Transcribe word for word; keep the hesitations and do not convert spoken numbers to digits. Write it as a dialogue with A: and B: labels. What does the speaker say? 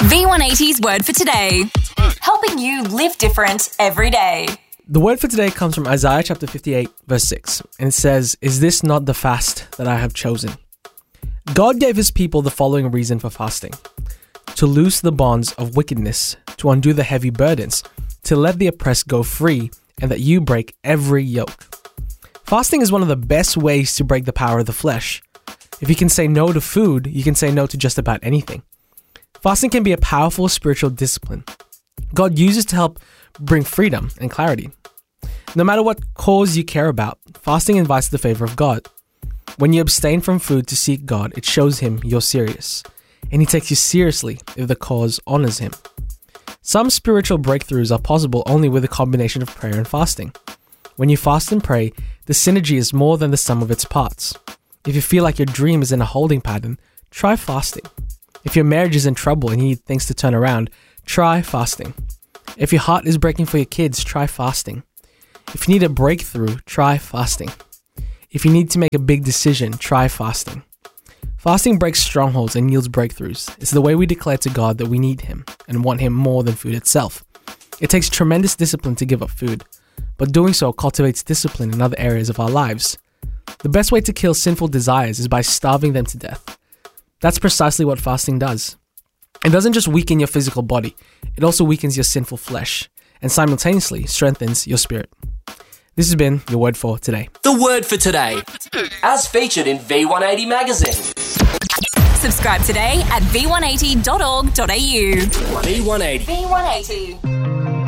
A: V one eighty's Word for Today, helping you live different every day.
B: The word for today comes from Isaiah chapter fifty-eight, verse six, and it says, "Is this not the fast that I have chosen?" God gave his people the following reason for fasting: to loose the bonds of wickedness, to undo the heavy burdens, to let the oppressed go free, and that you break every yoke. Fasting is one of the best ways to break the power of the flesh. If you can say no to food, you can say no to just about anything. Fasting can be a powerful spiritual discipline God uses to help bring freedom and clarity. No matter what cause you care about, fasting invites the favor of God. When you abstain from food to seek God, it shows him you're serious, and he takes you seriously if the cause honors him. Some spiritual breakthroughs are possible only with a combination of prayer and fasting. When you fast and pray, the synergy is more than the sum of its parts. If you feel like your dream is in a holding pattern, try fasting. If your marriage is in trouble and you need things to turn around, try fasting. If your heart is breaking for your kids, try fasting. If you need a breakthrough, try fasting. If you need to make a big decision, try fasting. Fasting breaks strongholds and yields breakthroughs. It's the way we declare to God that we need him and want him more than food itself. It takes tremendous discipline to give up food, but doing so cultivates discipline in other areas of our lives. The best way to kill sinful desires is by starving them to death. That's precisely what fasting does. It doesn't just weaken your physical body, it also weakens your sinful flesh and simultaneously strengthens your spirit. This has been your Word for Today.
C: The Word for Today, as featured in V one eighty magazine.
A: Subscribe today at v one eighty dot org dot a u.
C: V one eighty.
A: V one eighty.